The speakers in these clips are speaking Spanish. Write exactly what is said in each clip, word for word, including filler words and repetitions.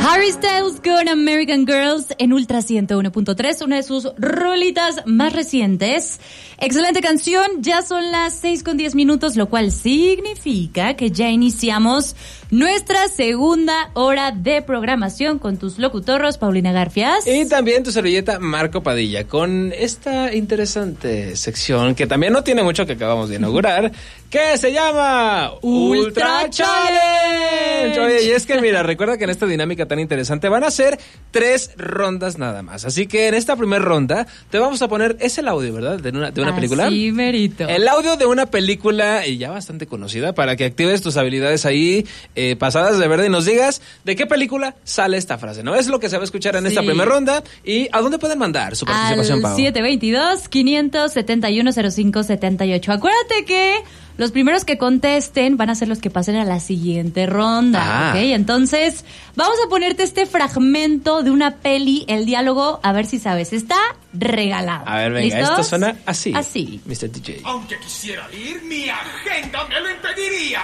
Harry Styles con American Girls en Ultra ciento uno punto tres, una de sus rolitas más recientes. Excelente canción, ya son las seis con diez minutos, lo cual significa que ya iniciamos nuestra segunda hora de programación con tus locutorros, Paulina Garfias. Y también tu servilleta, Marco Padilla, con esta interesante sección que también no tiene mucho que acabamos de inaugurar, que se llama Ultra, Ultra Challenge. Oye, y es que mira, recuerda que en esta dinámica tan interesante van a ser tres rondas nada más. Así que en esta primera ronda te vamos a poner, es el audio, ¿verdad? De una, de una película. Sí, merito. El audio de una película y ya bastante conocida para que actives tus habilidades ahí eh, pasadas de verde y nos digas de qué película sale esta frase, ¿no? Es lo que se va a escuchar en sí. esta primera ronda. ¿Y a dónde pueden mandar su participación, Pau? Al siete dos dos, cinco siete uno, cero cinco siete ocho. Acuérdate que los primeros que contesten van a ser los que pasen a la siguiente ronda, ah. ¿ok? Entonces, vamos a ponerte este fragmento de una peli, el diálogo, a ver si sabes. Está regalado. A ver, venga, ¿listos? Esto suena así. Así. mister D J. Aunque quisiera ir, mi agenda me lo impediría.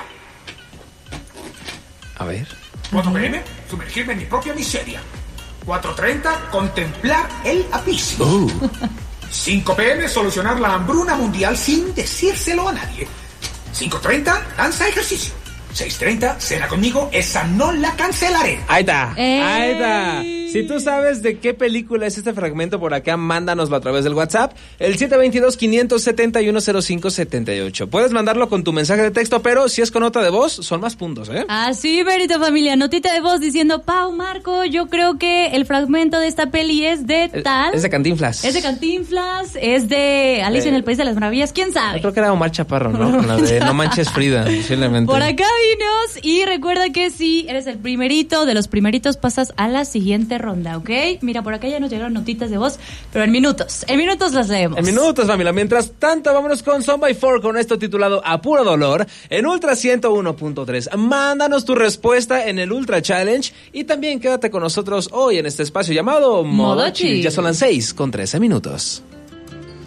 A ver. cuatro pe eme, sumergirme en mi propia miseria. cuatro treinta, contemplar el abismo. Uh. cinco pe eme, solucionar la hambruna mundial sin decírselo a nadie. cinco treinta, danza ejercicio. seis treinta, cena conmigo, esa no la cancelaré. Ahí está, ¡Ey! ahí está. Si tú sabes de qué película es este fragmento por acá, mándanoslo a través del WhatsApp, el siete dos dos, cinco siete uno, cero cinco siete ocho. Puedes mandarlo con tu mensaje de texto, pero si es con nota de voz, son más puntos, ¿eh? Así, Berito familia, notita de voz diciendo, Pau, Marco, yo creo que el fragmento de esta peli es de tal. Es de Cantinflas. Es de Cantinflas, es de Alicia eh, en el País de las Maravillas, ¿quién sabe? Yo creo que era Omar Chaparro, ¿no? Con la de No Manches Frida, posiblemente. Por acá vinos y recuerda que si eres el primerito de los primeritos pasas a la siguiente ronda, ¿ok? Mira, por acá ya nos llegaron notitas de voz, pero en minutos, en minutos las leemos. En minutos, familia. Mientras tanto, vámonos con Son by Four con esto titulado A Puro Dolor en Ultra ciento uno punto tres. Mándanos tu respuesta en el Ultra Challenge y también quédate con nosotros hoy en este espacio llamado Modo Chill. Ya son las seis con trece minutos.